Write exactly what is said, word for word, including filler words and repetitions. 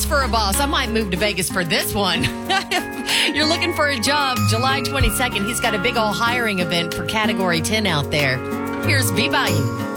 Vegas for a boss. I might move to Vegas for this one. You're looking for a job. July twenty-second, he's got a big old hiring event for Category ten out there. Here's V-Bayou.